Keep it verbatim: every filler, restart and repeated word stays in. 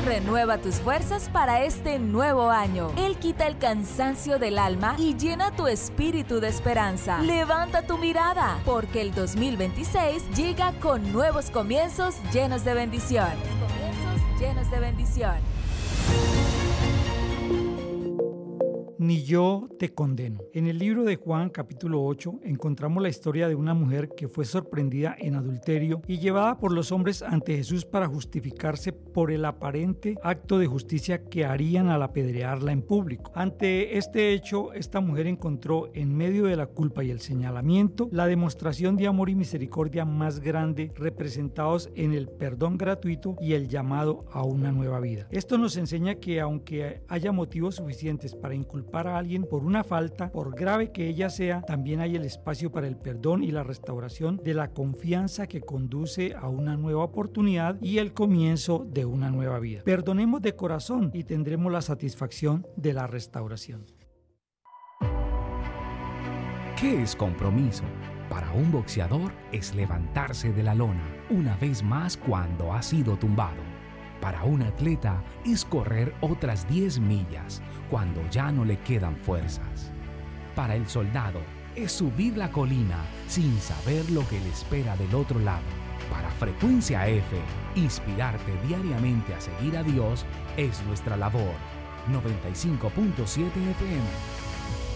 renueva tus fuerzas para este nuevo año. Él quita el cansancio del alma y llena tu espíritu de esperanza. Levanta tu mirada, porque el dos mil veintiséis llega con nuevos comienzos llenos de bendición. Comienzos llenos de bendición. Ni yo te condeno. En el libro de Juan, capítulo ocho, encontramos la historia de una mujer que fue sorprendida en adulterio y llevada por los hombres ante Jesús para justificarse por el aparente acto de justicia que harían al apedrearla en público. Ante este hecho, esta mujer encontró en medio de la culpa y el señalamiento la demostración de amor y misericordia más grande, representados en el perdón gratuito y el llamado a una nueva vida. Esto nos enseña que aunque haya motivos suficientes para inculpar a alguien por una falta, por grave que ella sea, también hay el espacio para el perdón y la restauración de la confianza que conduce a una nueva oportunidad y el comienzo de una nueva vida. Perdonemos de corazón y tendremos la satisfacción de la restauración. ¿Qué es compromiso? Para un boxeador es levantarse de la lona una vez más cuando ha sido tumbado. Para un atleta es correr otras diez millas cuando ya no le quedan fuerzas. Para el soldado es subir la colina sin saber lo que le espera del otro lado. Para Frecuencia F, inspirarte diariamente a seguir a Dios es nuestra labor. noventa y cinco punto siete F M